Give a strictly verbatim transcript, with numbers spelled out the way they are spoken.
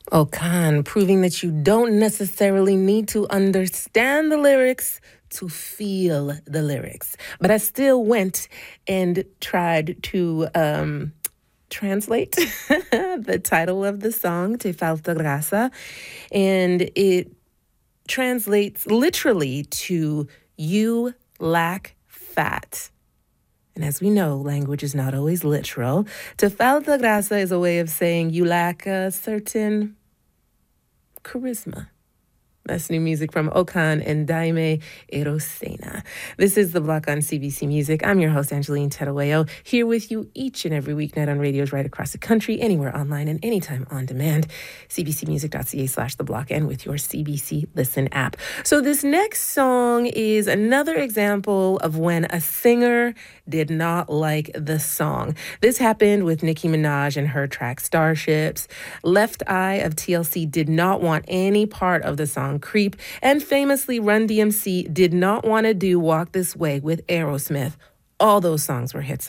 Okan, proving that you don't necessarily need to understand the lyrics to feel the lyrics. But I still went and tried to um, translate the title of the song, Te Falta Grasa, and it translates literally to You Lack Fat. And as we know, language is not always literal. Te falta grasa is a way of saying you lack a certain charisma. That's new music from Okan and Daime Erosena. This is The Block on C B C Music. I'm your host, Angeline Terueo, here with you each and every weeknight on radios right across the country, anywhere online and anytime on demand. cbcmusic.ca slash The Block and with your C B C Listen app. So this next song is another example of when a singer did not like the song. This happened with Nicki Minaj and her track Starships. Left Eye of T L C did not want any part of the song Creep, and famously Run D M C did not want to do Walk This Way with Aerosmith. All those songs were hits